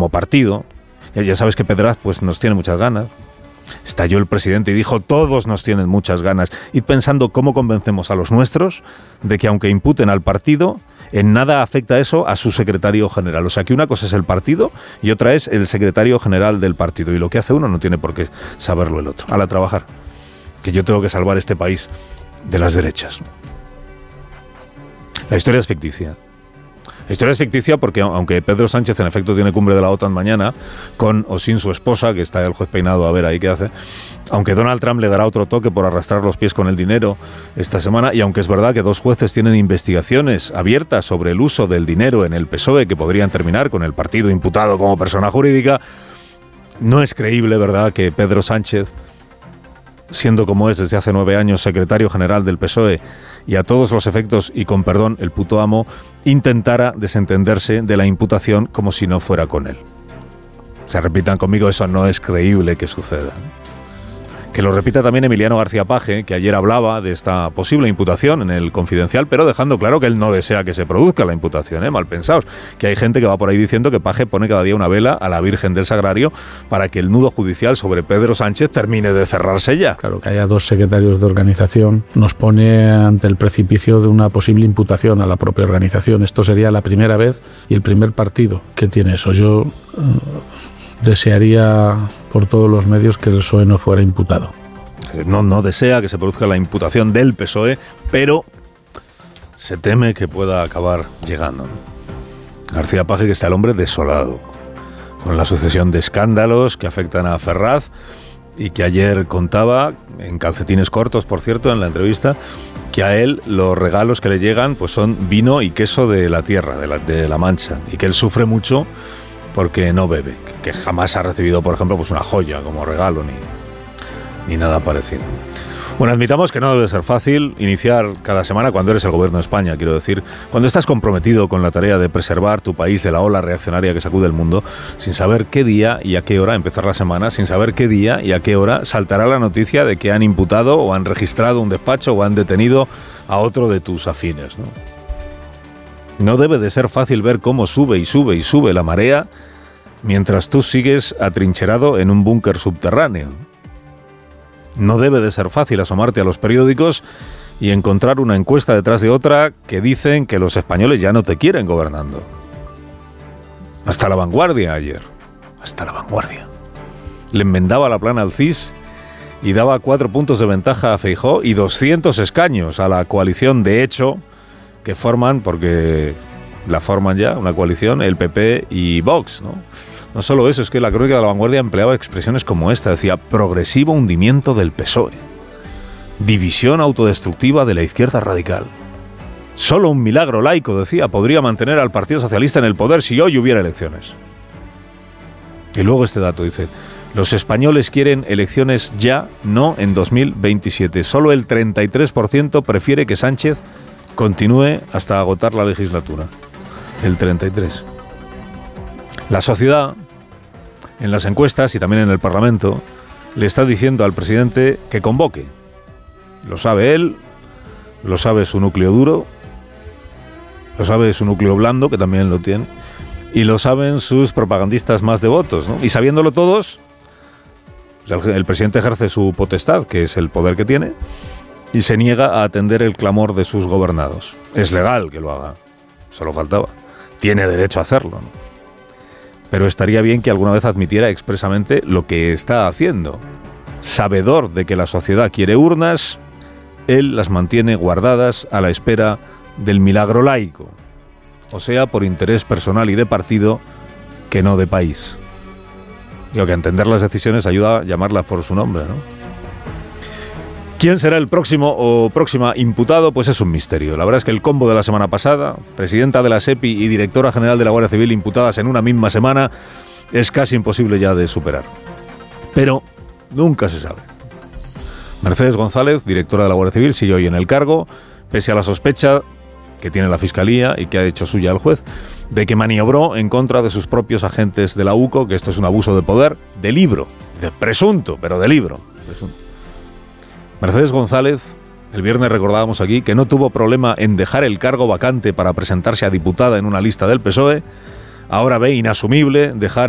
como partido. Ya sabes que Pedraz pues nos tiene muchas ganas. Estalló el presidente y dijo, todos nos tienen muchas ganas. Id pensando cómo convencemos a los nuestros de que aunque imputen al partido, en nada afecta eso a su secretario general. O sea, que una cosa es el partido y otra es el secretario general del partido. Y lo que hace uno no tiene por qué saberlo el otro. A trabajar. Que yo tengo que salvar este país de las derechas. La historia es ficticia. La historia es ficticia porque aunque Pedro Sánchez en efecto tiene cumbre de la OTAN mañana, con o sin su esposa, que está el juez peinado a ver ahí qué hace, aunque Donald Trump le dará otro toque por arrastrar los pies con el dinero esta semana, y aunque es verdad que 2 jueces tienen investigaciones abiertas sobre el uso del dinero en el PSOE que podrían terminar con el partido imputado como persona jurídica, no es creíble, ¿verdad?, que Pedro Sánchez, siendo como es desde hace 9 años secretario general del PSOE y a todos los efectos, y con perdón, el puto amo, intentara desentenderse de la imputación como si no fuera con él. Se repitan conmigo, eso no es creíble que suceda. Que lo repita también Emiliano García Paje, que ayer hablaba de esta posible imputación en el Confidencial, pero dejando claro que él no desea que se produzca la imputación, mal pensados. Que hay gente que va por ahí diciendo que Paje pone cada día una vela a la Virgen del Sagrario para que el nudo judicial sobre Pedro Sánchez termine de cerrarse ya. Claro, que haya 2 secretarios de organización nos pone ante el precipicio de una posible imputación a la propia organización. Esto sería la primera vez y el primer partido que tiene eso. Yo desearía por todos los medios que el PSOE no fuera imputado. No desea que se produzca la imputación del PSOE, pero se teme que pueda acabar llegando. García Paje, que está el hombre desolado, con la sucesión de escándalos que afectan a Ferraz, y que ayer contaba, en calcetines cortos, por cierto, en la entrevista, que a él los regalos que le llegan pues son vino y queso de la tierra, de la Mancha, y que él sufre mucho porque no bebe, que jamás ha recibido, por ejemplo, pues una joya como regalo, ni nada parecido. Bueno, admitamos que no debe ser fácil iniciar cada semana cuando eres el gobierno de España, quiero decir, cuando estás comprometido con la tarea de preservar tu país de la ola reaccionaria que sacude el mundo, sin saber qué día y a qué hora empezar la semana, sin saber qué día y a qué hora saltará la noticia de que han imputado o han registrado un despacho o han detenido a otro de tus afines, ¿no? No debe de ser fácil ver cómo sube y sube y sube la marea mientras tú sigues atrincherado en un búnker subterráneo. No debe de ser fácil asomarte a los periódicos y encontrar una encuesta detrás de otra que dicen que los españoles ya no te quieren gobernando. Hasta La Vanguardia ayer. Hasta La Vanguardia. Le enmendaba la plana al CIS y daba 4 puntos de ventaja a Feijóo y 200 escaños a la coalición de hecho que forman, porque la forman ya, una coalición, el PP y Vox, ¿no? No solo eso, es que la crónica de La Vanguardia empleaba expresiones como esta, decía, progresivo hundimiento del PSOE, división autodestructiva de la izquierda radical. Solo un milagro laico, decía, podría mantener al Partido Socialista en el poder si hoy hubiera elecciones. Y luego este dato dice, los españoles quieren elecciones ya, no en 2027. Solo el 33% prefiere que Sánchez continúe hasta agotar la legislatura. El 33%. La sociedad, en las encuestas y también en el Parlamento, le está diciendo al presidente que convoque. Lo sabe él, lo sabe su núcleo duro, lo sabe su núcleo blando, que también lo tiene, y lo saben sus propagandistas más devotos, ¿no? Y sabiéndolo todos, el presidente ejerce su potestad, que es el poder que tiene, y se niega a atender el clamor de sus gobernados. Es legal que lo haga, solo faltaba. Tiene derecho a hacerlo, ¿no? Pero estaría bien que alguna vez admitiera expresamente lo que está haciendo. Sabedor de que la sociedad quiere urnas, él las mantiene guardadas a la espera del milagro laico, o sea, por interés personal y de partido, que no de país. Digo que entender las decisiones ayuda a llamarlas por su nombre, ¿no? ¿Quién será el próximo o próxima imputado? Pues es un misterio. La verdad es que el combo de la semana pasada, presidenta de la SEPI y directora general de la Guardia Civil imputadas en una misma semana, es casi imposible ya de superar. Pero nunca se sabe. Mercedes González, directora de la Guardia Civil, sigue hoy en el cargo, pese a la sospecha que tiene la Fiscalía y que ha hecho suya el juez, de que maniobró en contra de sus propios agentes de la UCO, que esto es un abuso de poder, de libro, de presunto, pero de libro. Presunto. Mercedes González, el viernes recordábamos aquí, que no tuvo problema en dejar el cargo vacante para presentarse a diputada en una lista del PSOE, ahora ve inasumible dejar